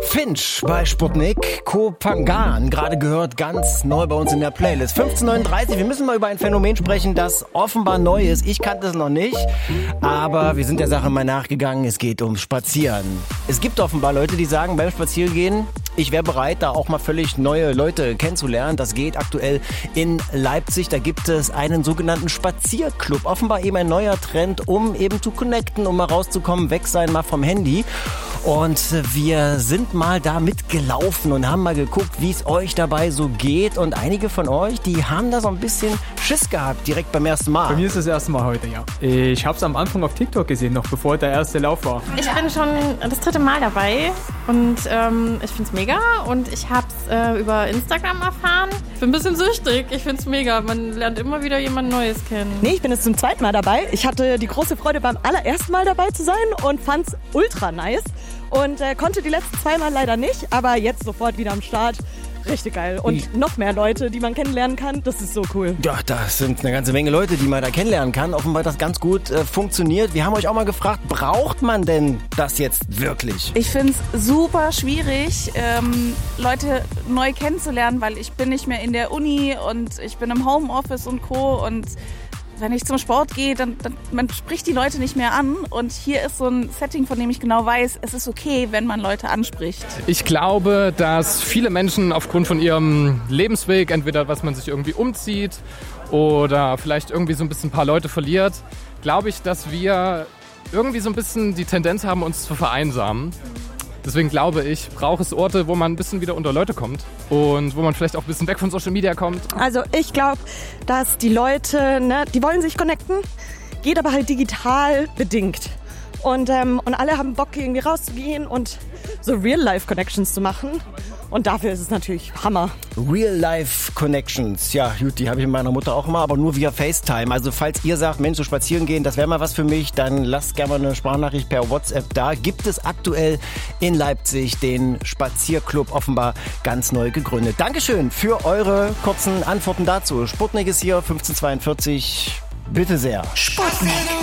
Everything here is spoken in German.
Finch bei Sputnik, Kopangan, gerade gehört, ganz neu bei uns in der Playlist. 15:39, wir müssen mal über ein Phänomen sprechen, das offenbar neu ist. Ich kannte es noch nicht, aber wir sind der Sache mal nachgegangen. Es geht ums Spazieren. Es gibt offenbar Leute, die sagen beim Spazierengehen, ich wäre bereit, da auch mal völlig neue Leute kennenzulernen. Das geht aktuell in Leipzig. Da gibt es einen sogenannten Spazierclub. Offenbar eben ein neuer Trend, um eben zu connecten, um mal rauszukommen, weg sein mal vom Handy. Und wir sind mal da mitgelaufen und haben mal geguckt, wie es euch dabei so geht. Und einige von euch, die haben da so ein bisschen Schiss gehabt, direkt beim ersten Mal. Bei mir ist es das erste Mal heute, ja. Ich habe es am Anfang auf TikTok gesehen, noch bevor der erste Lauf war. Ich bin schon das 3. Mal dabei und ich finde es mega. Und ich habe es über Instagram erfahren. Ich bin ein bisschen süchtig. Ich finde es mega. Man lernt immer wieder jemand Neues kennen. Nee, ich bin jetzt zum 2. Mal dabei. Ich hatte die große Freude, beim allerersten Mal dabei zu sein und fand es ultra nice. Und konnte die letzten 2 Mal leider nicht, aber jetzt sofort wieder am Start. Richtig geil. Und noch mehr Leute, die man kennenlernen kann. Das ist so cool. Ja, das sind eine ganze Menge Leute, die man da kennenlernen kann. Offenbar hat das ganz gut funktioniert. Wir haben euch auch mal gefragt, braucht man denn das jetzt wirklich? Ich finde es super schwierig, Leute neu kennenzulernen, weil ich bin nicht mehr in der Uni und ich bin im Homeoffice und Co. Und wenn ich zum Sport gehe, dann man spricht die Leute nicht mehr an. Und hier ist so ein Setting, von dem ich genau weiß, es ist okay, wenn man Leute anspricht. Ich glaube, dass viele Menschen aufgrund von ihrem Lebensweg, entweder was man sich irgendwie umzieht oder vielleicht irgendwie so ein bisschen ein paar Leute verliert, glaube ich, dass wir irgendwie so ein bisschen die Tendenz haben, uns zu vereinsamen. Deswegen glaube ich, braucht es Orte, wo man ein bisschen wieder unter Leute kommt und wo man vielleicht auch ein bisschen weg von Social Media kommt. Also ich glaube, dass die Leute, die wollen sich connecten, geht aber halt digital bedingt. Und alle haben Bock, irgendwie rauszugehen und so Real-Life-Connections zu machen. Und dafür ist es natürlich Hammer. Real-Life-Connections, ja gut, die habe ich mit meiner Mutter auch immer, aber nur via FaceTime. Also falls ihr sagt, Mensch, so spazieren gehen, das wäre mal was für mich, dann lasst gerne mal eine Sprachnachricht per WhatsApp da. Gibt es aktuell in Leipzig den Spazierclub, offenbar ganz neu gegründet. Dankeschön für eure kurzen Antworten dazu. Sputnik ist hier, 15:42. Bitte sehr. Sputnik.